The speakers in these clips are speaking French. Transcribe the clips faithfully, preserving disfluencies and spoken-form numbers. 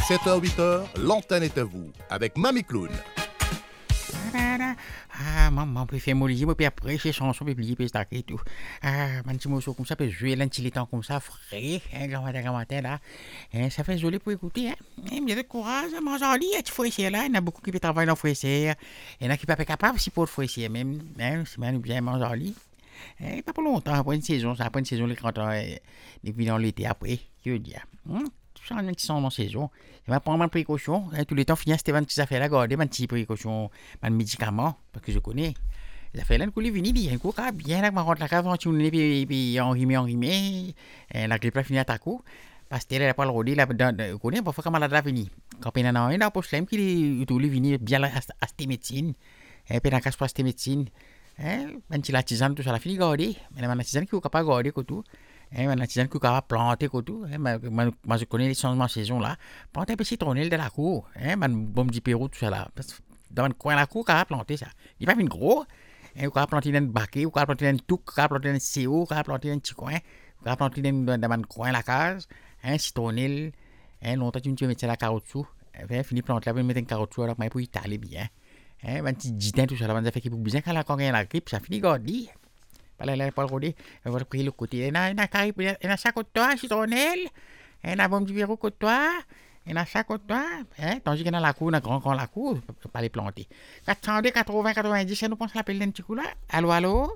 sept heures huit heures, l'antenne est à vous, avec Mamie Clown. Ah, maman peut faire mon lit, puis après, j'ai chanson, puis plier, puis stacker et tout. Ah, mon petit morceau comme ça, peut jouer l'un petit temps comme ça, frais, hein, grand matin, grand matin, là. Hein, ça fait joli pour écouter, hein. Hein, bien de courage, mon joli, tu faut essayer là. Il y en a beaucoup qui peuvent travailler dans le foyer. Il y en a qui peuvent pas capable aussi pour le foyer, même, hein, c'est même bien, mon joli. Hein, pas pour longtemps, après une saison, ça après une saison, les quand on est dans l'été après, je veux dire. Hein? Un petit son en saison. Je vais prendre ma précaution. Hein, tous les temps, finir cette petite affaire là, garder ma petite précaution, mes médicaments, parce que je connais. Les affaires là, nous coulent vini, il y a un coup, bien là, je rentre la cave, on tourne, puis, puis enrimé, enrimé. La grippe là, finit à ta coup. Parce que là, pas le rôder, là, je connais, parfois, quand malade là, fini. Quand il y en a un, là, pour cela, qui est vini bien là, à cette médecine. Et puis, dans le cas, cette médecine. Hein, ben, si la tisane, tout ça, la fini garder. Mais la tisane qui est capable de garder, tout. Eh, la tisane qui est planter tout. Eh, moi, je connais les changements de saison là. Planter un petit citronnelle de la cour. Eh, man, bon petit Pérou, tout ça là. Dans le coin de la cour, on a planté ça. Il va venir gros. Eh, on a planté dans le baquet, on a planté dans le touc, on a planté dans le C O, on a planté dans le petit coin. On a planté dans le coin de la case. Un citronnelle. Eh, longtemps, tu me mets la carotte sous. Eh, fini planter là, mettre une carotte sous, alors, pour y taler bien. Eh, un petit gitan, tout ça là, ça fait qu'il faut bien quand la grippe, ça finit garder. Pas la pas le rodé, on va prendre le côté. Il y a un carré, il y a ça côté toi, citronnelle. Il y a un bon petit verrou côté toi. Il y a ça côté toi. Hein, tandis qu'il y a la cour, dans grand grand la cour, on peut pas les planter. quatre cent deux, quatre-vingts, quatre-vingt-dix, ça nous pense l'appeler d'un petit coup là. Allô, allô?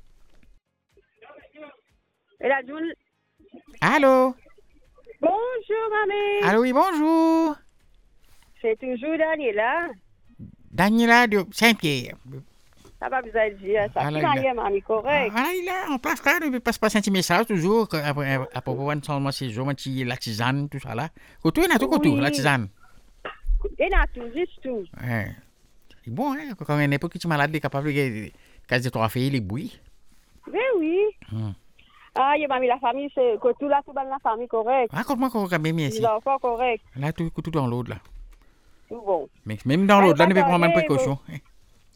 Et la June. Allô? Bonjour, mamie. Allô, oui, bonjour. C'est toujours Daniela. Daniela de Saint-Pierre. Ça va vous dire, ça ah, là, là. Mamie, correct. Ah, il est en place là, il passe pas un petit message toujours à, à, à propos de changement de saison, la tisane, tout ça là. Côté, il y a tout côté, la tisane. Il y a tout, juste tout. Ouais. C'est bon, hein, quand on est n'importe qui est malade, il est capable de quasi trois filles, les bouilles. Oui, oui. Hum. Ah, il y a mamie, la famille, c'est que tout là, tout dans la famille, correct. Ah, comment qu'on même ici? Les enfants, correct. Là, tout, tout dans l'autre là. Tout bon. Mais même dans l'autre, là, on ne peut prendre même précaution.